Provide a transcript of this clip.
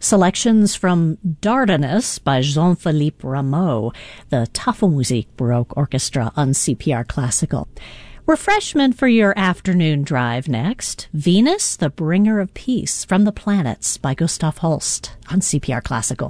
Selections from Dardanus by Jean-Philippe Rameau, the Tafelmusik Baroque Orchestra on CPR Classical. Refreshment for your afternoon drive next. Venus, the Bringer of Peace from the Planets by Gustav Holst on CPR Classical.